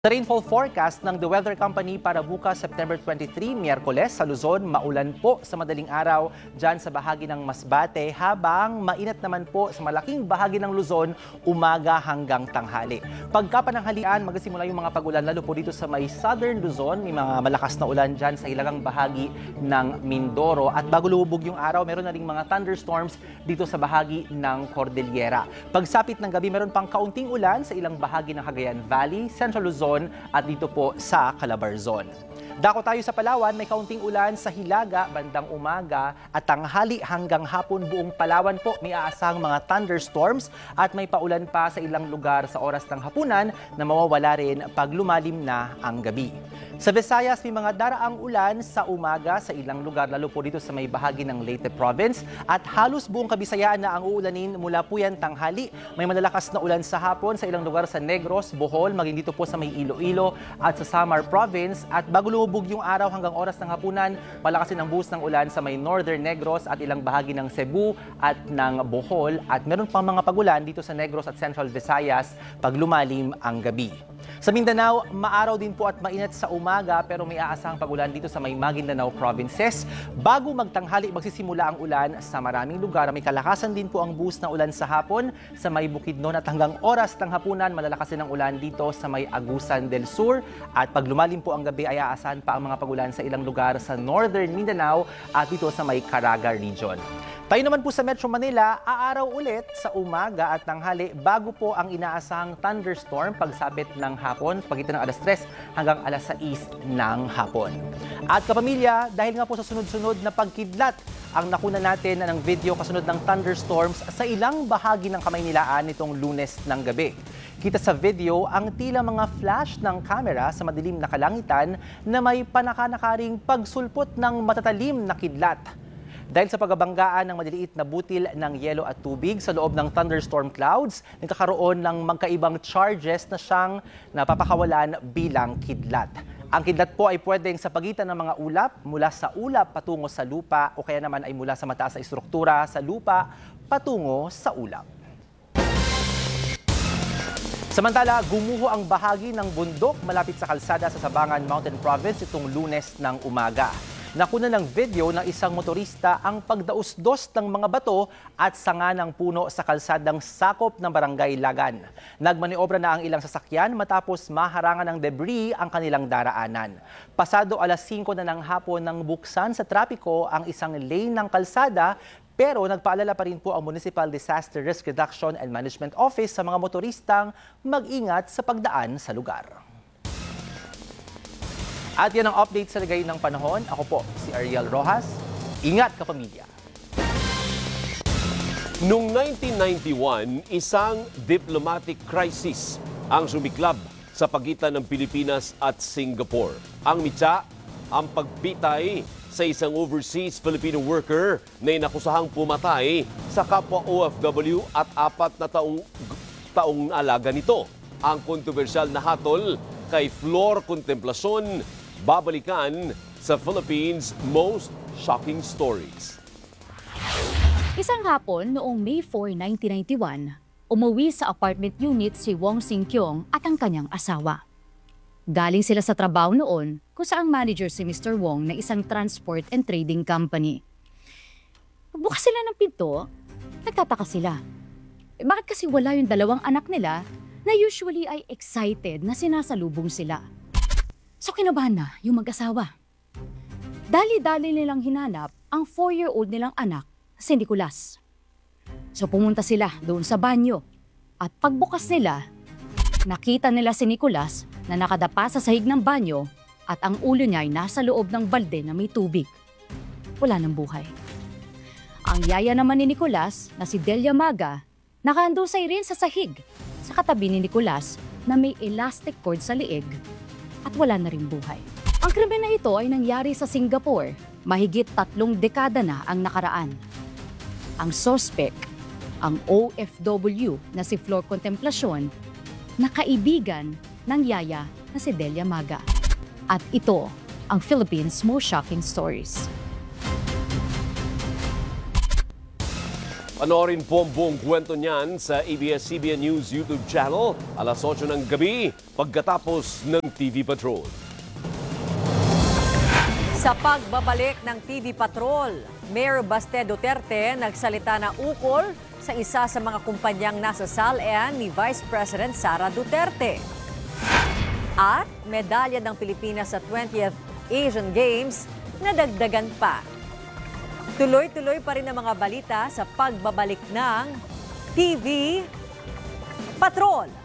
Sa rainfall forecast ng The Weather Company para bukas September 23, Miyerkules sa Luzon, maulan po sa madaling araw dyan sa bahagi ng Masbate habang mainit naman po sa malaking bahagi ng Luzon umaga hanggang tanghali. Pagkapananghalian, magsisimula yung mga pagulan lalo po dito sa may Southern Luzon, may mga malakas na ulan dyan sa hilagang bahagi ng Mindoro at bago lumubog yung araw, meron na ring mga thunderstorms dito sa bahagi ng Cordillera. Pagsapit ng gabi, meron pang kaunting ulan sa ilang bahagi ng Cagayan Valley, Central Luzon at dito po sa Calabarzon. Dako tayo sa Palawan, may kaunting ulan sa Hilaga, bandang umaga at tanghali hanggang hapon buong Palawan po may aasahang mga thunderstorms at may paulan pa sa ilang lugar sa oras ng hapunan na mawawala rin pag lumalim na ang gabi. Sa Visayas, may mga daraang ulan sa umaga sa ilang lugar, lalo po dito sa may bahagi ng Leyte Province at halos buong Kabisayaan na ang uulanin mula po yan tanghali. May malalakas na ulan sa hapon sa ilang lugar sa Negros, Bohol, maging dito po sa may Iloilo at sa Samar Province at bago lumubog yung araw hanggang oras ng hapunan, palakasin ang buhos ng ulan sa may Northern Negros at ilang bahagi ng Cebu at ng Bohol at meron pang mga pagulan dito sa Negros at Central Visayas pag lumalim ang gabi. Sa Mindanao, maaraw din po at mainit sa umaga pero may aasahang pagulan dito sa may Maguindanao provinces. Bago magtanghali, magsisimula ang ulan sa maraming lugar. May kalakasan din po ang buhos na ulan sa hapon sa may Bukidnon at hanggang oras ng hapunan, malalakas din ang ulan dito sa may Agusan del Sur. At pag lumalim po ang gabi, ay aasahan pa ang mga pagulan sa ilang lugar sa Northern Mindanao at dito sa may Caraga region. Tayo naman po sa Metro Manila, aaraw ulit sa umaga at tanghali bago po ang inaasahang thunderstorm pagsapit ng hapon, pagitan ng alas 3 hanggang alas 6 ng hapon. At kapamilya, dahil nga po sa sunod-sunod na pagkidlat, ang nakuna natin ng video kasunod ng thunderstorms sa ilang bahagi ng Kamaynilaan nitong Lunes ng gabi. Kita sa video ang tila mga flash ng camera sa madilim na kalangitan na may panakanakaring pagsulpot ng matatalim na kidlat. Dahil sa pagbabanggaan ng maliliit na butil ng yelo at tubig sa loob ng thunderstorm clouds, nagkakaroon ng magkaibang charges na siyang napapakawalan bilang kidlat. Ang kidlat po ay pwedeng sa pagitan ng mga ulap, mula sa ulap patungo sa lupa o kaya naman ay mula sa mataas na istruktura sa lupa patungo sa ulap. Samantala, gumuho ang bahagi ng bundok malapit sa kalsada sa Sabangan Mountain Province itong Lunes ng umaga. Nakuna ng video ng isang motorista ang pagdausdos ng mga bato at sanga ng puno sa kalsadang sakop ng Barangay Lagan. Nagmaniobra na ang ilang sasakyan matapos maharangan ng debris ang kanilang daraanan. Pasado alas 5 na ng hapon nang buksan sa trapiko ang isang lane ng kalsada, pero nagpaalala pa rin po ang Municipal Disaster Risk Reduction and Management Office sa mga motoristang mag-ingat sa pagdaan sa lugar. At yan ang update sa lagay ng panahon. Ako po, si Ariel Rojas. Ingat kapamilya. Noong 1991, isang diplomatic crisis ang sumiklab sa pagitan ng Pilipinas at Singapore. Ang mitsa, ang pagpitay sa isang overseas Filipino worker na inakusahang pumatay sa kapwa OFW at 4 na taong alaga nito. Ang kontrobersyal na hatol kay Flor Contemplacion, babalikan sa Philippines' Most Shocking Stories. Isang hapon noong May 4, 1991, umuwi sa apartment unit si Wong Sing Kyong at ang kanyang asawa. Galing sila sa trabaho noon kung saang manager si Mr. Wong na isang transport and trading company. Pagbukas sila ng pinto, nagtataka sila. Bakit kasi wala yung dalawang anak nila na usually ay excited na sinasalubong sila? So kinabahan na yung mag-asawa. Dali-dali nilang hinanap ang 4-year-old nilang anak, si Nicolas. So pumunta sila doon sa banyo at pagbukas nila, nakita nila si Nicolas na nakadapa sa sahig ng banyo at ang ulo niya ay nasa loob ng balde na may tubig. Wala ng buhay. Ang yaya naman ni Nicolas na si Delia Maga, nakahandusay rin sa sahig sa katabi ni Nicolas na may elastic cord sa liig at wala na rin buhay. Ang krimen na ito ay nangyari sa Singapore. Mahigit 3 dekada na ang nakaraan. Ang suspect, ang OFW na si Flor Contemplacion, na kaibigan ng yaya na si Delia Maga. At ito ang Philippines' Most Shocking Stories. Panoorin po ang buong kwento niyan sa ABS-CBN News YouTube channel alas 8 ng gabi pagkatapos ng TV Patrol. Sa pagbabalik ng TV Patrol, Mayor Baste Duterte nagsalita na ukol sa isa sa mga kumpanyang nasa SALN ni Vice President Sara Duterte. At medalya ng Pilipinas sa 20th Asian Games na dagdagan pa. Tuloy-tuloy pa rin ang mga balita sa pagbabalik ng TV Patrol.